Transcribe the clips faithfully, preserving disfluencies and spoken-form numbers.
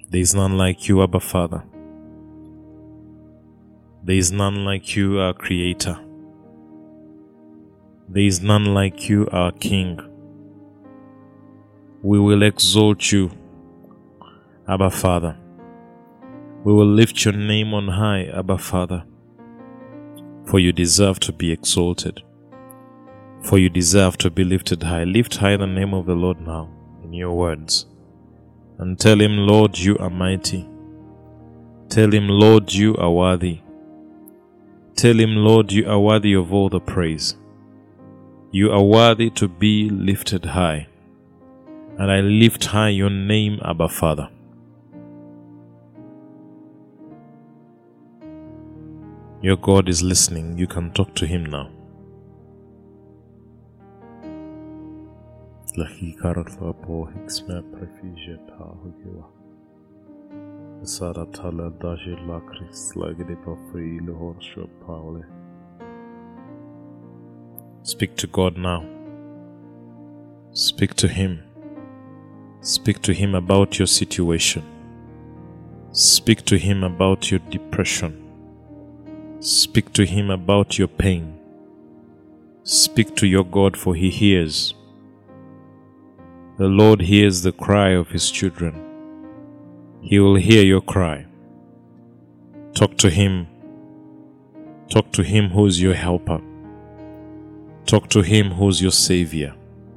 There is none like you, Abba Father. There is none like you, our Creator. There is none like you, our King. We will exalt you, Abba Father. We will lift your name on high, Abba Father, for you deserve to be exalted, for you deserve to be lifted high. Lift high the name of the Lord now in your words, and tell him, Lord, you are mighty. Tell him, Lord, you are worthy. Tell him, Lord, you are worthy of all the praise. You are worthy to be lifted high, and I lift high your name, Abba Father. Your God is listening. You can talk to him now. Speak to God now. Speak to him. Speak to him about your situation. Speak to him about your depression. Speak to him about your pain. Speak to your God, for he hears. The Lord hears the cry of his children. He will hear your cry. Talk to him. Talk to him who's your helper. Talk to him who's your savior.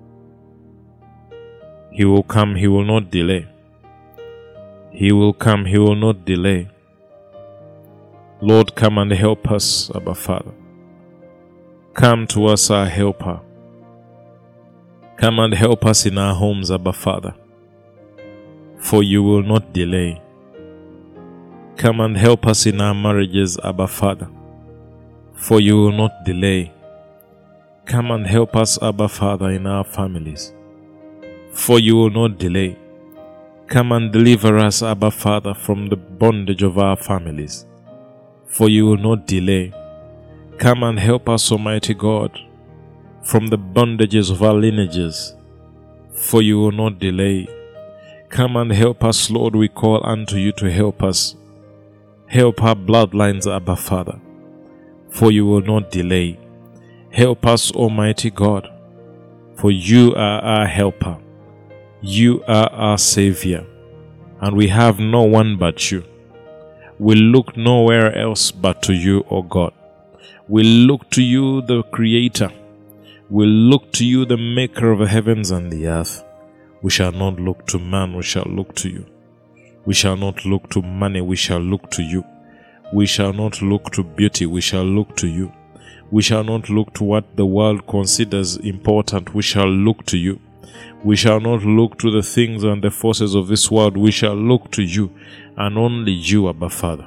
He will come, he will not delay. He will come, he will not delay. Lord, come and help us, Abba Father. Come to us, our helper. Come and help us in our homes, Abba Father, for you will not delay. Come and help us in our marriages, Abba Father, for you will not delay. Come and help us, Abba Father, in our families, for you will not delay. Come and deliver us, Abba Father, from the bondage of our families, for you will not delay. Come and help us, Almighty God, from the bondages of our lineages, for you will not delay. Come and help us, Lord, we call unto you to help us. Help our bloodlines, Abba Father, for you will not delay. Help us, Almighty God, for you are our helper. You are our Savior, and we have no one but you. We look nowhere else but to you, O God. We look to you, the Creator. We look to you, the Maker of the heavens and the earth. We shall not look to man, we shall look to you. We shall not look to money, we shall look to you. We shall not look to beauty, we shall look to you. We shall not look to what the world considers important, we shall look to you. We shall not look to the things and the forces of this world, we shall look to you, and only you, Abba Father.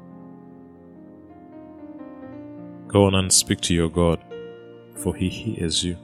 Go on and speak to your God, for he hears you.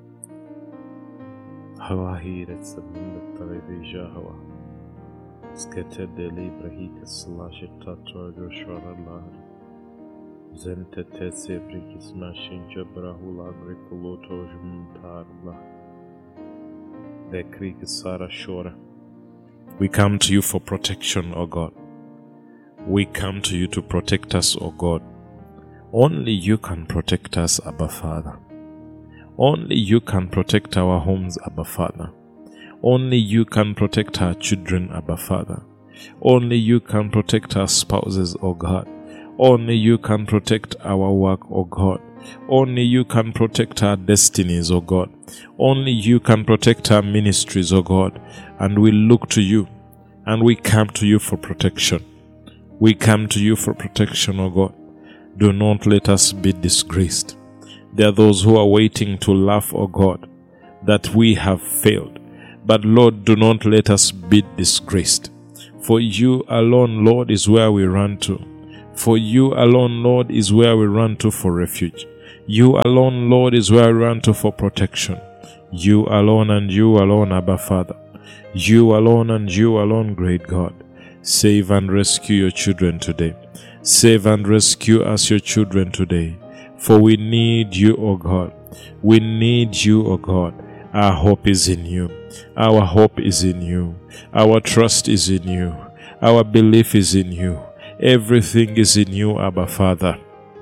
We come to you for protection, O God. We come to you to protect us, O God. Only you can protect us, Abba Father. Only you can protect our homes, Abba Father. Only you can protect our children, Abba Father. Only you can protect our spouses, O God. Only you can protect our work, O God. Only you can protect our destinies, O God. Only you can protect our ministries, O God. And we look to you, and we come to you for protection. We come to you for protection, O God. Do not let us be disgraced. There are those who are waiting to laugh, O God, that we have failed. But Lord, do not let us be disgraced. For you alone, Lord, is where we run to. For you alone, Lord, is where we run to for refuge. You alone, Lord, is where we run to for protection. You alone and you alone, Abba Father. You alone and you alone, great God. Save and rescue your children today. Save and rescue us, your children, today. For we need you, O God. We need you, O God. Our hope is in you. Our hope is in you. Our trust is in you. Our belief is in you. Everything is in you, Abba Father.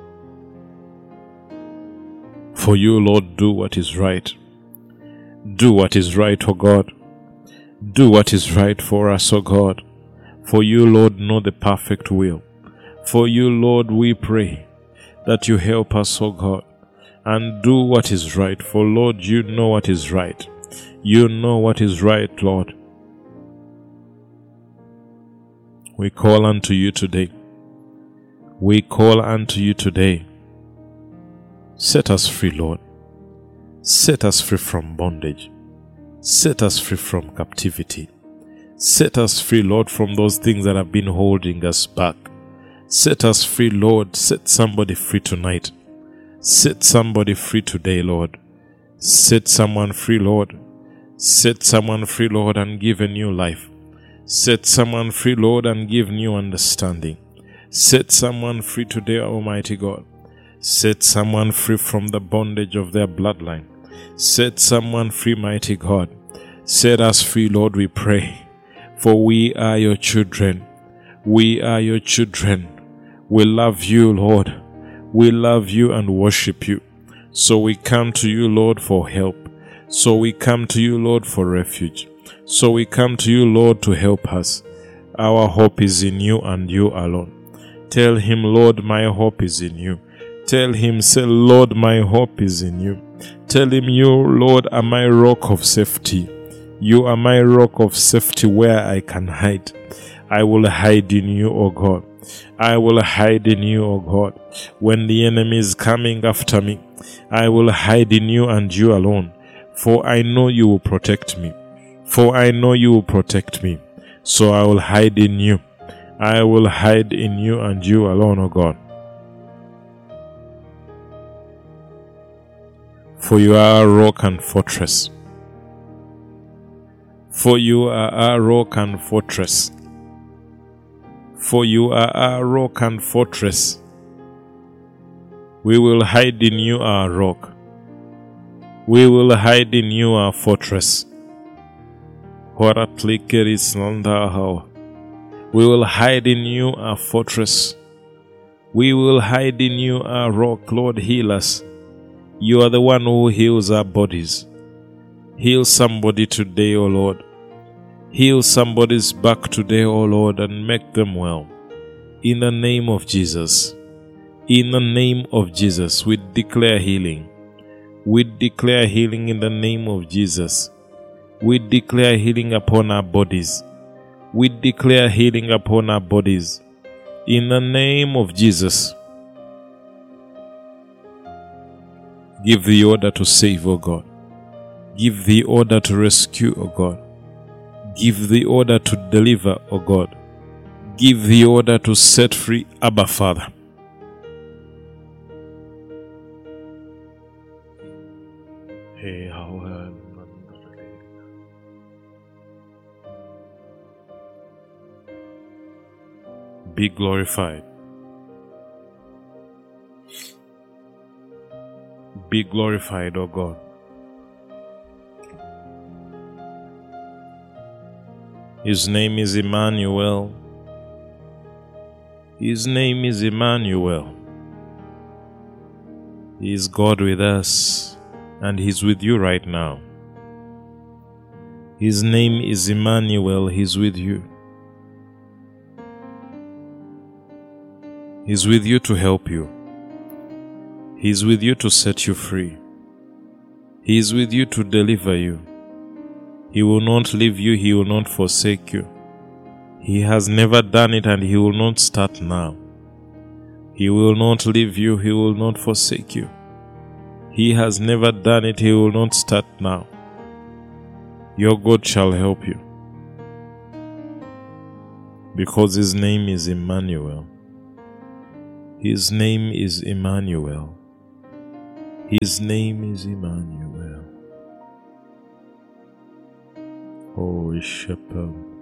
For you, Lord, do what is right. Do what is right, O God. Do what is right for us, O God. For you, Lord, know the perfect will. For you, Lord, we pray that you help us, O God, and do what is right. For, Lord, you know what is right. You know what is right, Lord. We call unto you today. We call unto you today. Set us free, Lord. Set us free from bondage. Set us free from captivity. Set us free, Lord, from those things that have been holding us back. Set us free, Lord. Set somebody free tonight. Set somebody free today, Lord. Set someone free, Lord. Set someone free, Lord, and give a new life. Set someone free, Lord, and give new understanding. Set someone free today, Almighty God. Set someone free from the bondage of their bloodline. Set someone free, mighty God. Set us free, Lord, we pray. For we are your children. We are your children. We love you, Lord. We love you and worship you. So we come to you, Lord, for help. So we come to you, Lord, for refuge. So we come to you, Lord, to help us. Our hope is in you and you alone. Tell him, Lord, my hope is in you. Tell him, say, Lord, my hope is in you. Tell him, you, Lord, are my rock of safety. You are my rock of safety where I can hide. I will hide in you, O God. I will hide in you, O God. When the enemy is coming after me, I will hide in you and you alone. For I know you will protect me. For I know you will protect me. So I will hide in you. I will hide in you and you alone, O God. For you are a rock and fortress. For you are a rock and fortress. For you are a rock and fortress. We will hide in you, our rock. We will hide in you, our fortress. We will hide in you, our fortress. We will hide in you, our rock. Lord, heal us. You are the one who heals our bodies. Heal somebody today, O Lord. Heal somebody's back today, O Lord, and make them well. In the name of Jesus. In the name of Jesus, we declare healing. We declare healing in the name of Jesus. We declare healing upon our bodies. We declare healing upon our bodies. In the name of Jesus. Give the order to save, O God. Give the order to rescue, O God. Give the order to deliver, O God. Give the order to set free, Abba Father. Hey, how be glorified. Be glorified, O God. His name is Emmanuel. His name is Emmanuel. He is God with us, and He's with you right now. His name is Emmanuel. He's with you. He's with you to help you. He's with you to set you free. He is with you to deliver you. He will not leave you. He will not forsake you. He has never done it, and He will not start now. He will not leave you. He will not forsake you. He has never done it. He will not start now. Your God shall help you, because His name is Emmanuel. His name is Emmanuel. His name is Emmanuel. Oh, Shepherd.